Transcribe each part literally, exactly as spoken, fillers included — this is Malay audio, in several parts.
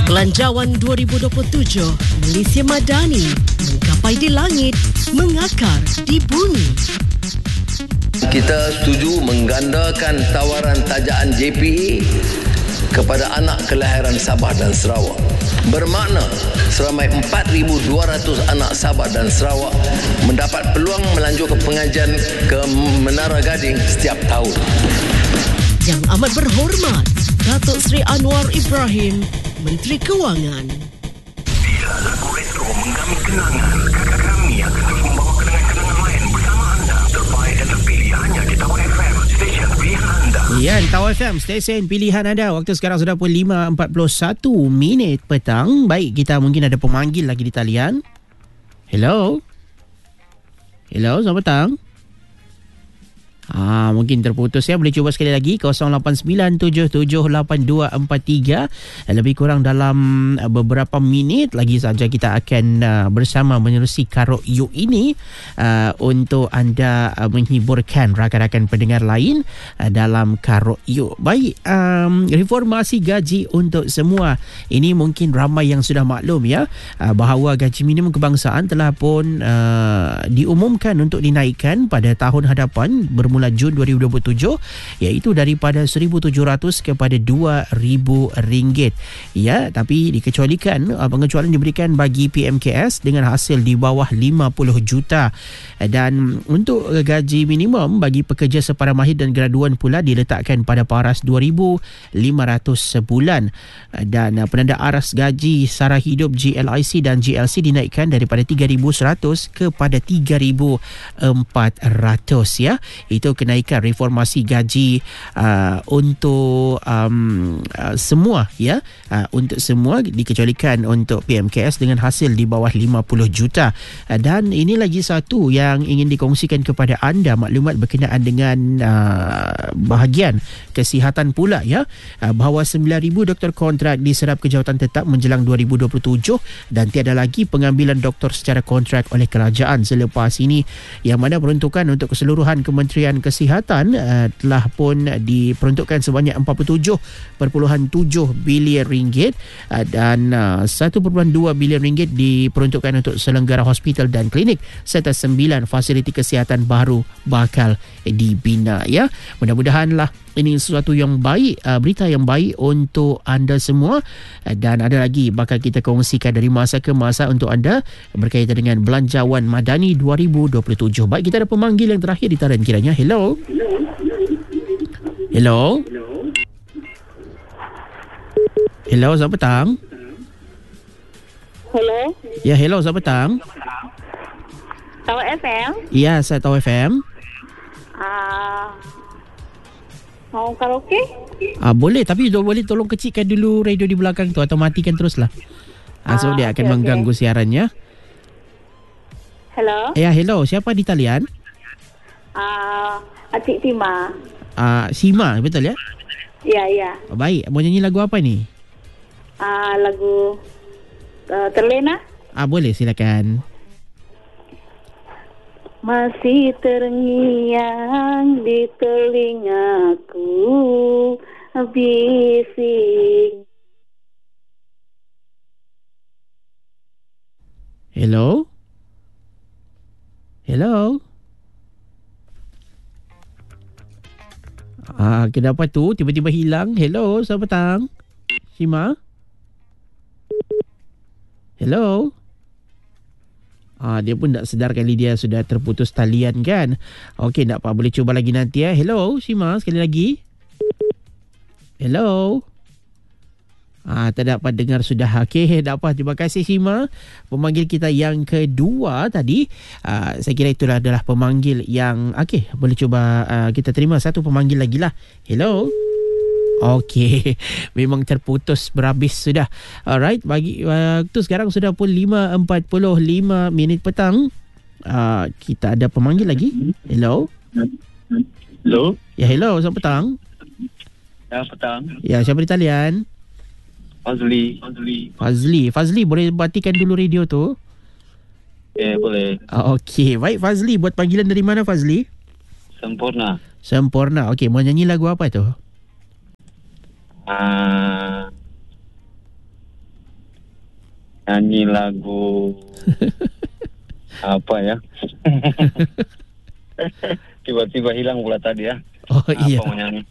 Belanjawan dua ribu dua puluh tujuh, Malaysia Madani menggapai di langit, mengakar di bumi. Kita setuju menggandakan tawaran tajaan J P E kepada anak kelahiran Sabah dan Sarawak. Bermakna seramai empat ribu dua ratus anak Sabah dan Sarawak mendapat peluang melanjutkan pengajian ke Menara Gading setiap tahun. Yang amat berhormat, Datuk Seri Anwar Ibrahim, Menteri Kewangan. Bila lagu retro menggami kenangan, kami akan terus membawa kenangan-kenangan lain bersama anda. Terbaik dan terpilih hanya di Tawar F M, stesen pilihan anda. Ya, di Tawar F M, stesen pilihan anda. Waktu sekarang sudah pukul lima empat puluh satu minit petang. Baik, kita mungkin ada pemanggil lagi di talian. Hello? Hello, selamat petang. Ah, mungkin terputus ya. Boleh cuba sekali lagi kosong lapan sembilan tujuh tujuh lapan dua empat tiga. Lebih kurang dalam beberapa minit lagi saja kita akan uh, bersama menerusi Karok Yuk ini uh, untuk anda uh, menghiburkan rakan-rakan pendengar lain uh, dalam Karok Yuk. Baik, um, reformasi gaji untuk semua. Ini mungkin ramai yang sudah maklum ya, uh, bahawa gaji minimum kebangsaan telah pun uh, diumumkan untuk dinaikkan pada tahun hadapan bermula mula Jun dua ribu dua puluh tujuh, iaitu daripada seribu tujuh ratus kepada dua ribu ringgit. Ya, tapi dikecualikan pengecualian diberikan bagi P M K S dengan hasil di bawah lima puluh juta. Dan untuk gaji minimum bagi pekerja separa mahir dan graduan pula diletakkan pada paras dua ribu lima ratus sebulan. Dan penanda aras gaji sara hidup G L I C dan G L C dinaikkan daripada tiga ribu seratus kepada tiga ribu empat ratus ya. Itu kenaikan reformasi gaji uh, untuk um, uh, semua ya, uh, untuk semua dikecualikan untuk P M K S dengan hasil di bawah lima puluh juta. Uh, dan ini lagi satu yang ingin dikongsikan kepada anda, maklumat berkenaan dengan uh, bahagian kesihatan pula ya, uh, bahawa sembilan ribu doktor kontrak diserap ke jawatan tetap menjelang dua ribu dua puluh tujuh dan tiada lagi pengambilan doktor secara kontrak oleh kerajaan selepas ini, yang mana peruntukan untuk keseluruhan Kementerian Kesihatan uh, telah pun diperuntukkan sebanyak empat puluh tujuh perpuluhan tujuh bilion ringgit uh, dan uh, satu perpuluhan dua bilion ringgit diperuntukkan untuk selenggara hospital dan klinik serta sembilan fasiliti kesihatan baru bakal dibina ya. Mudah-mudahanlah ini sesuatu yang baik, uh, berita yang baik untuk anda semua, uh, dan ada lagi bakal kita kongsikan dari masa ke masa untuk anda berkaitan dengan Belanjawan Madani dua ribu dua puluh tujuh. Baik, kita ada pemanggil yang terakhir di talian kiranya. Hello. Hello. Hello, selamat petang. Hello. Ya, hello, selamat petang. Tawar F M. Ya, saya Tawar F M. Ah, mau karaoke? Ah, boleh, tapi boleh tolong kecilkan dulu radio di belakang tu atau matikan teruslah. Ah, so Ah, dia akan okay, mengganggu okay. siarannya. Hello. Ya, hello, siapa di talian? Ah, Acik Tima. Ah, Sima, betul ya? Ya, ya. Oh, baik, mau nyanyi lagu apa ni? Ah, lagu uh, Terlena. Ah, boleh, silakan. Masih terngiang di telingaku bisik. Hello? Hello? Ah, kenapa tu? Tiba-tiba hilang. Hello, selamat petang. Sima? Hello? Ah, dia pun tak sedar kali dia sudah terputus talian kan. Okey, tak apa, boleh cuba lagi nanti ya. Hello, Sima, sekali lagi. Hello. Ah, tak dapat dengar sudah. Okey, tak apa. Terima kasih Sima. Pemanggil kita yang kedua tadi. Ah, saya kira itulah adalah pemanggil yang okey, boleh cuba ah, kita terima satu pemanggil lagi lah. Hello. Okey, memang terputus berhabis sudah. Alright, bagi waktu uh, sekarang sudah pun lima empat puluh lima minit petang. Uh, kita ada pemanggil lagi. Hello. Hello. Ya, hello, selamat petang. Ya, petang. Ya, siapa di talian? Fazli. Fazli. Fazli. Fazli, boleh matikan dulu radio tu? Eh, boleh. Uh, Okey, baik Fazli, buat panggilan dari mana Fazli? Sempurna. Sempurna. Okey, mau nyanyi lagu apa tu? Uh, nyanyi lagu apa ya? Tiba-tiba hilang pula tadi ya. Oh Apa iya. mau nyanyi?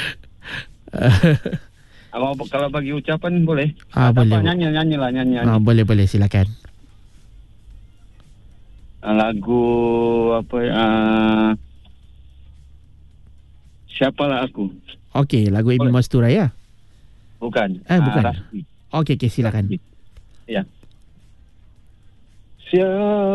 Apa, kalau bagi ucapan boleh? Ah, Apa, boleh. nyanyi nyanyi lah nyanyi. nyanyi. Ah, boleh boleh silakan. Lagu apa? Uh, siapalah aku? Okey, lagu Amy Boleh. Mastura ya? Bukan. Eh, bukan. Ah, Rasmi. Okey okey silakan. Ya. Siapa